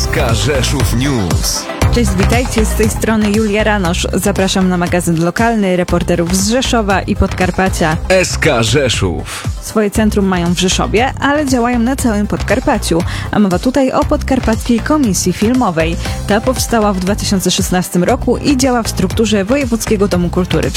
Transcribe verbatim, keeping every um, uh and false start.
K Rzeszów News. Cześć, witajcie, z tej strony Julia Ranosz. Zapraszam na magazyn lokalny reporterów z Rzeszowa i Podkarpacia. S K Rzeszów. Swoje centrum mają w Rzeszowie, ale działają na całym Podkarpaciu. A mowa tutaj o Podkarpackiej Komisji Filmowej. Ta powstała w dwa tysiące szesnastym roku i działa w strukturze Wojewódzkiego Domu Kultury w